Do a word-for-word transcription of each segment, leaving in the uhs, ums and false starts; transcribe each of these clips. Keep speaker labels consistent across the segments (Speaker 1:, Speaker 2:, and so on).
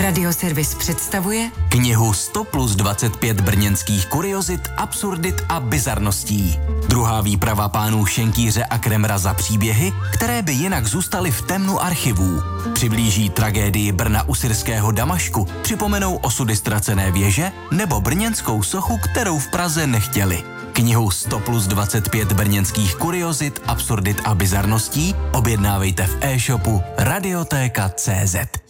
Speaker 1: Radioservis představuje
Speaker 2: knihu sto plus dvacet pět brněnských kuriozit, absurdit a bizarností. Druhá výprava pánů Šenkýře a Kremra za příběhy, které by jinak zůstaly v temnu archivů. Přiblíží tragédii Brna u syrského Damašku, připomenou osudy ztracené věže nebo brněnskou sochu, kterou v Praze nechtěli. Knihu sto plus dvacet pět brněnských kuriozit, absurdit a bizarností objednávejte v e-shopu radiotéka tečka cé zet.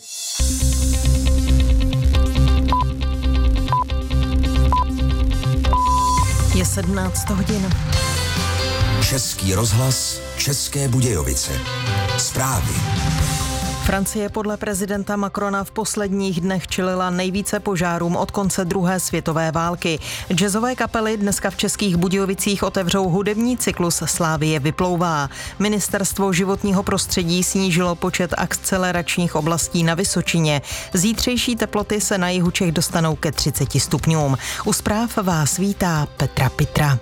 Speaker 3: Je sedmnáct hodin.
Speaker 4: Český rozhlas, České Budějovice. Zprávy.
Speaker 3: Francie podle prezidenta Macrona v posledních dnech čelila nejvíce požárům od konce druhé světové války. Jazzové kapely dneska v Českých Budějovicích otevřou hudební cyklus Slávie vyplouvá. Ministerstvo životního prostředí snížilo počet akceleračních oblastí na Vysočině. Zítřejší teploty se na jihu Čech dostanou ke třiceti stupňům. U zpráv vás vítá Petra Pitra.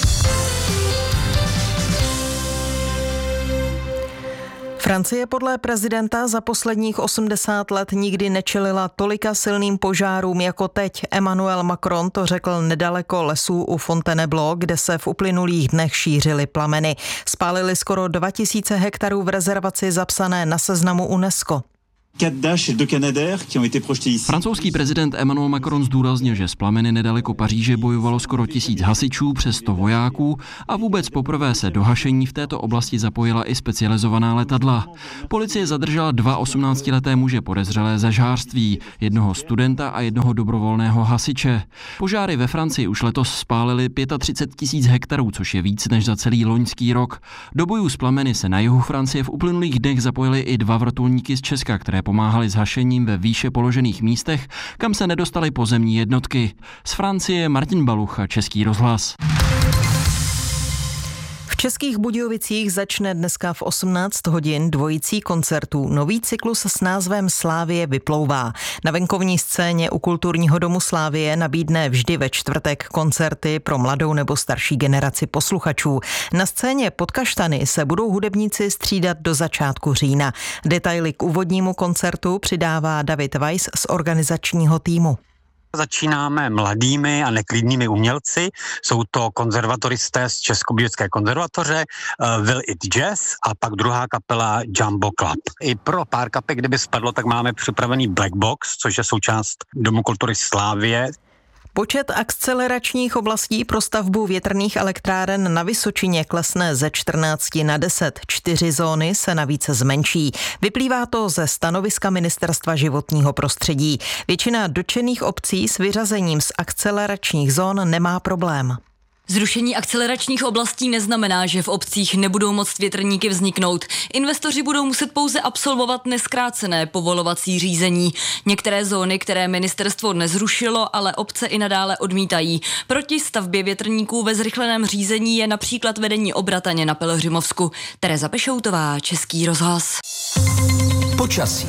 Speaker 3: Francie podle prezidenta za posledních osmdesát let nikdy nečelila tolika silným požárům jako teď. Emmanuel Macron to řekl nedaleko lesů u Fontainebleau, kde se v uplynulých dnech šířily plameny. Spálili skoro dva tisíce hektarů v rezervaci zapsané na seznamu UNESCO.
Speaker 5: Francouzský prezident Emmanuel Macron zdůraznil, že z plameny nedaleko Paříže bojovalo skoro tisíc hasičů, přes sto vojáků a vůbec poprvé se do hašení v této oblasti zapojila i specializovaná letadla. Policie zadržela dva osmnáctileté muže podezřelé ze žhářství, jednoho studenta a jednoho dobrovolného hasiče. Požáry ve Francii už letos spálily třicet pět tisíc hektarů, což je víc než za celý loňský rok. Do bojů s plameny se na jihu Francie v uplynulých dnech zapojili i dva vrtulníky z Česka, které pomáhali s hašením ve výše položených místech, kam se nedostaly pozemní jednotky. Z Francie Martin Balucha, Český rozhlas.
Speaker 3: V Českých Budějovicích začne dneska v osmnáct hodin dvojicí koncertů nový cyklus s názvem Slávie vyplouvá. Na venkovní scéně u Kulturního domu Slávie nabídne vždy ve čtvrtek koncerty pro mladou nebo starší generaci posluchačů. Na scéně pod kaštany se budou hudebníci střídat do začátku října. Detaily k úvodnímu koncertu přidává David Weiss z organizačního týmu.
Speaker 6: Začínáme mladými a neklidnými umělci. Jsou to konzervatoristé z Českobudějovické konzervatoře, uh, Will It Jazz a pak druhá kapela Jumbo Club. I pro pár kapek, kdyby spadlo, tak máme připravený Black Box, což je součást Domu kultury Slávie.
Speaker 3: Počet akceleračních oblastí pro stavbu větrných elektráren na Vysočině klesne ze čtrnácti na deset. Čtyři zóny se navíc zmenší. Vyplývá to ze stanoviska Ministerstva životního prostředí. Většina dotčených obcí s vyřazením z akceleračních zón nemá problém.
Speaker 7: Zrušení akceleračních oblastí neznamená, že v obcích nebudou moct větrníky vzniknout. Investoři budou muset pouze absolvovat nezkrácené povolovací řízení. Některé zóny, které ministerstvo nezrušilo, ale obce i nadále odmítají. Proti stavbě větrníků ve zrychleném řízení je například vedení Obrataně na Pelhřimovsku. Tereza Pešoutová, Český rozhlas.
Speaker 4: Počasí.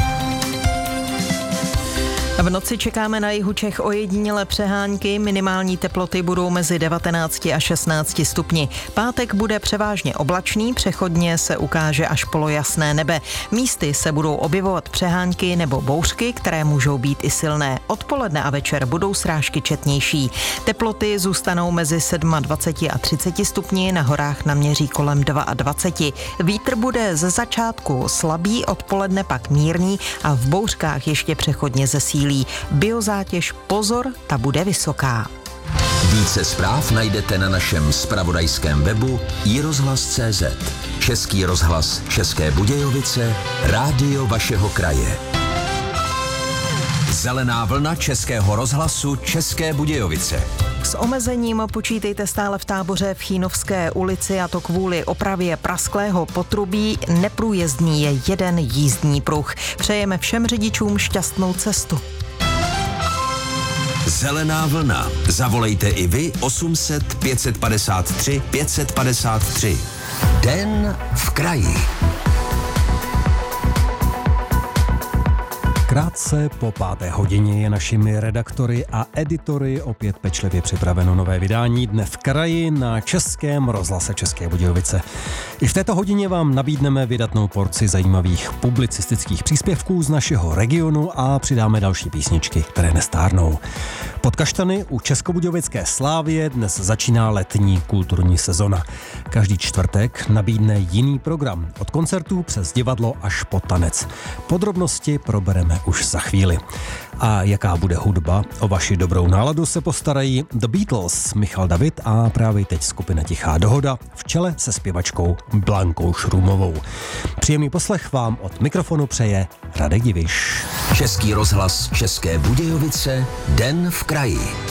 Speaker 3: V noci čekáme na jihu Čech ojedinělé přehánky, minimální teploty budou mezi devatenácti a šestnácti stupni. Pátek bude převážně oblačný, přechodně se ukáže až polojasné nebe. Místy se budou objevovat přehánky nebo bouřky, které můžou být i silné. Odpoledne a večer budou srážky četnější. Teploty zůstanou mezi dvaceti sedmi a třiceti stupni, na horách naměří kolem dvaceti dva. Vítr bude ze začátku slabý, odpoledne pak mírný a v bouřkách ještě přechodně zesílí. Biozátěž pozor, ta bude vysoká.
Speaker 4: Více zpráv najdete na našem zpravodajském webu i rozhlas tečka cé zet. Český rozhlas, České Budějovice, rádio vašeho kraje. Zelená vlna Českého rozhlasu České Budějovice.
Speaker 3: S omezením počítejte stále v táboře v Chínovské ulici, a to kvůli opravě prasklého potrubí. Neprůjezdný je jeden jízdní pruh. Přejeme všem řidičům šťastnou cestu.
Speaker 4: Zelená vlna. Zavolejte i vy osm set pět set padesát tři pět set padesát tři. Den v kraji.
Speaker 8: Krátce po páté hodině je našimi redaktory a editory opět pečlivě připraveno nové vydání Dne v kraji na Českém rozhlase České Budějovice. I v této hodině vám nabídneme vydatnou porci zajímavých publicistických příspěvků z našeho regionu a přidáme další písničky, které nestárnou. Pod kaštany u Českobudějovické Slávie dnes začíná letní kulturní sezona. Každý čtvrtek nabídne jiný program, od koncertů přes divadlo až po tanec. Podrobnosti probereme už za chvíli. A jaká bude hudba? O vaši dobrou náladu se postarají The Beatles, Michal David a právě teď skupina Tichá dohoda v čele se zpěvačkou Blankou Šrumovou. Příjemný poslech vám od mikrofonu přeje Radek Diviš.
Speaker 4: Český rozhlas České Budějovice, Den v kraji.